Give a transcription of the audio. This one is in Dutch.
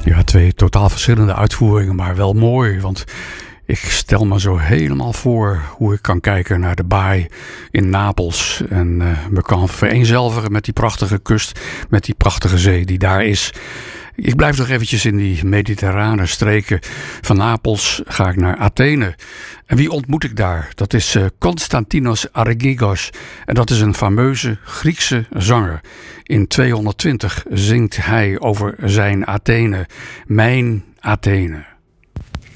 Ja, twee totaal verschillende uitvoeringen, maar wel mooi. Want ik stel me zo helemaal voor hoe ik kan kijken naar de baai in Napels. En me kan vereenzelvigen met die prachtige kust, met die prachtige zee die daar is. Ik blijf nog eventjes in die mediterrane streken. Van Napels ga ik naar Athene. En wie ontmoet ik daar? Dat is Konstantinos Argigos. En dat is een fameuze Griekse zanger. In 220 zingt hij over zijn Athene. Mijn Athene.